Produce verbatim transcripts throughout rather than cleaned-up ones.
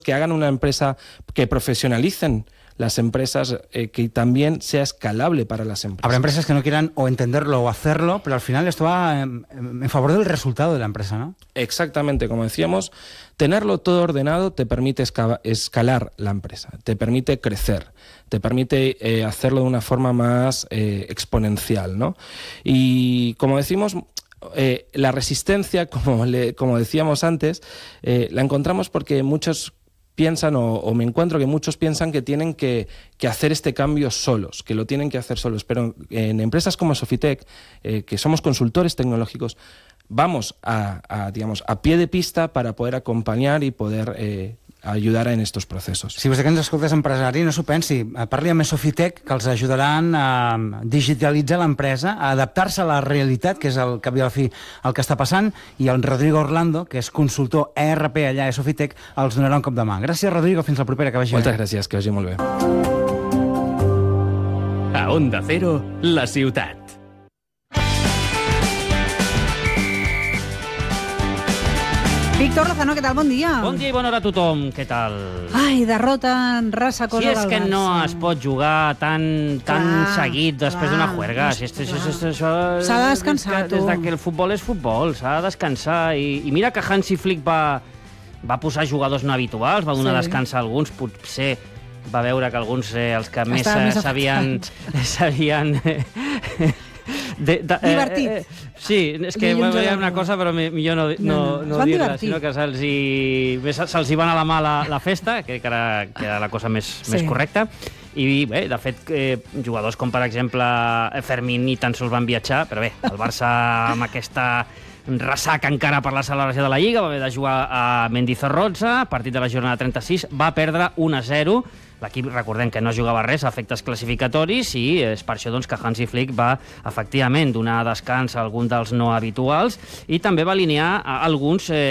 que hagan una empresa, que profesionalicen las empresas, eh, que también sea escalable para las empresas. Habrá empresas que no quieran o entenderlo o hacerlo, pero al final esto va en, en favor del resultado de la empresa, ¿no? Exactamente, como decíamos, tenerlo todo ordenado te permite esca- escalar la empresa, te permite crecer, te permite eh, hacerlo de una forma más eh, exponencial, ¿no? Y como decimos, eh, la resistencia, como, le, como decíamos antes, eh, la encontramos porque muchos piensan o, o me encuentro que muchos piensan que tienen que, que hacer este cambio solos, que lo tienen que hacer solos, pero en empresas como Sofitec, eh, que somos consultores tecnológicos, vamos a, a, digamos, a pie de pista para poder acompanyar i poder eh, ajudar en estos procesos. Si vostè que ens escoltes empresari, no s'ho pensi. Parli amb Sofitec, que els ajudaran a digitalitzar l'empresa, a adaptar-se a la realitat, que és el cap i a la fi el que està passant, i el Rodrigo Orlando, que és consultor E R P allà a Sofitec, els donarà un cop de mà. Gràcies, Rodrigo. Fins la propera, que vagi bé. Moltes gràcies, que vagi molt bé. A Onda Cero, la ciutat. Víctor Lozano, què tal? Bon dia. Bon dia i bona hora a tothom. Què tal? Ai, derrota en raça cosa Si del és que Barça. no es pot jugar tan, tan Clar, seguit després clar, d'una juerga. Si clar. això, això, això, S'ha de descansar, des que, tu. Des de que el futbol és futbol, s'ha de descansar. I, I mira que Hansi Flick va, va posar jugadors no habituals, va donar Sí. descans a alguns, potser va veure que alguns, eh, els que més Estaven eh, més s'havien... s'havien De, de, Divertit. Eh, eh, sí, és que Dilluns hi a ha la una nit. cosa, però mi- millor no, no, No, no, no, es van dir-la, divertir. sinó que se'ls hi, més se'ls hi va anar la mà la, la festa, que era, que era la cosa més, Sí. més correcta. I bé, de fet, eh, jugadors com per exemple Fermín ni tan sols van viatjar, però bé, el Barça amb aquesta ressaca encara per la celebració de la Lliga va haver de jugar a Mendizorroza, partit de la jornada trenta-sis, va perdre un a zero. L'equip, recordem que no jugava res a efectes classificatoris i és per això doncs, que Hansi Flick va efectivament donar descans a alguns dels no habituals i també va alinear a alguns, eh,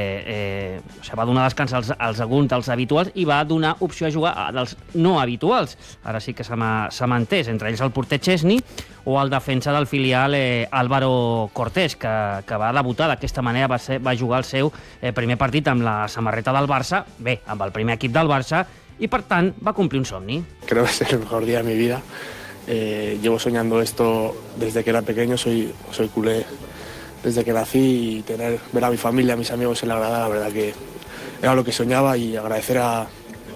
eh, o sigui, va donar descans als, als alguns dels habituals i va donar opció a jugar a dels no habituals. Ara sí que se m'ha se m'ha entès, entre ells el porter Chesney o el defensa del filial eh, Álvaro Cortés, que, que va debutar d'aquesta manera, va, ser, va jugar el seu eh, primer partit amb la samarreta del Barça, bé, amb el primer equip del Barça, i per tant va complir un somni. Creo que es el mejor día de mi vida. Eh, llevo soñando esto desde que era pequeño, soy, soy culé desde que nací y tener, ver a mi familia, a mis amigos en la grada, la verdad que era lo que soñaba y agradecer a,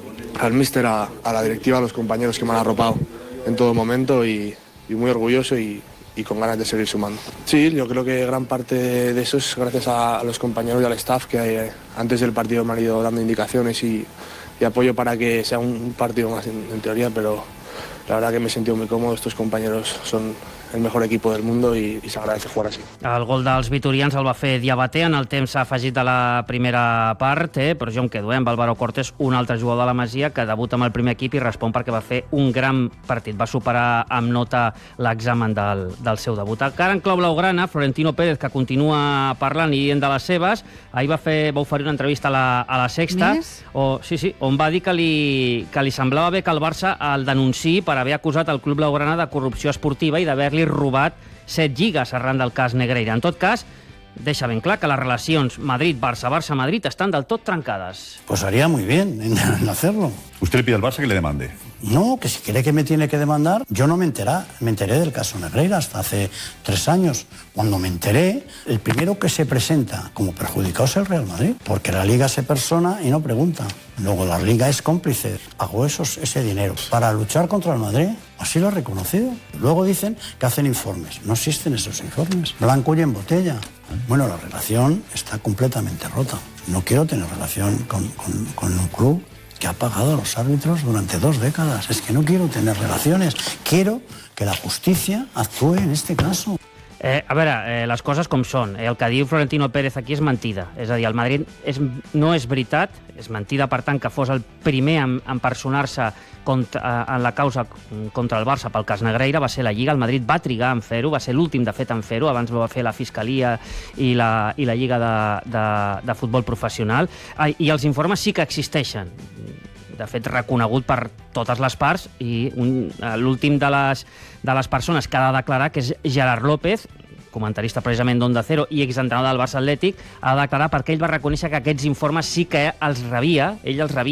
al míster, a, a la directiva, a los compañeros que me han arropado en todo momento y, y muy orgulloso y, y con ganas de seguir sumando. Sí, yo creo que gran parte de eso es gracias a, a los compañeros y al staff que eh, antes del partido me han ido dando indicaciones y y apoyo para que sea un partido más en, en teoría, pero la verdad que me he sentido muy cómodo. Estos compañeros son el mejor equipo del mundo i, i s'agradece jugar així. El gol dels vitorians el va fer Diabaté en el temps afegit de la primera part, eh? Però jo em quedo eh? amb Álvaro Cortés, un altre jugador de la Masia que debuta amb el primer equip i respon perquè va fer un gran partit. Va superar amb nota l'examen del, del seu debut. Encara en clau blaugrana, Florentino Pérez, que continua parlant i dient de les seves, ahir va, fer, va oferir una entrevista a la, a la Sexta, o, sí, sí, on va dir que li, que li semblava bé que el Barça el denunciï per haver acusat el club blaugrana de corrupció esportiva i d'haver-li robat set lligues arran del cas Negreira. En tot cas, deixa ben clar que les relacions Madrid-Barça, Barça-Madrid estan del tot trencades. Pues haría muy bien en, en hacerlo. ¿Usted le pide al Barça que le demande? No, que si cree que me tiene que demandar, yo no me enteré, me enteré del caso Negreira hasta hace tres años. Cuando me enteré, el primero que se presenta como perjudicado es el Real Madrid, porque la Liga se persona y no pregunta. Luego la Liga es cómplice. Hago esos, ese dinero para luchar contra el Madrid. Así lo ha reconocido. Luego dicen que hacen informes. No existen esos informes. Blanco y en botella. Bueno, la relación está completamente rota. No quiero tener relación con, con, con un club que ha pagado a los árbitros durante dos décadas. Es que no quiero tener relaciones. Quiero que la justicia actúe en este caso. Eh, a veure, eh, les coses com són. Eh, el que diu Florentino Pérez aquí és mentida. És a dir, el Madrid és, no és veritat, és mentida, per tant, que fos el primer en, en personar-se contra, en la causa contra el Barça pel cas Negreira, va ser la Lliga. El Madrid va trigar en fer-ho, va ser l'últim, de fet, en fer-ho. Abans ho va fer la Fiscalia i la, i la Lliga de, de, de Futbol Professional. Ah, I els informes sí que existeixen. De fet, reconegut per totes les parts, i l'últim de les, de les persones que ha de declarar, que és Gerard López, comentarista precisament d'Onda Cero i exentrenador del Barça Atlètic, ha de declarar perquè ell va reconèixer que aquests informes sí que els rebia, ell els rebia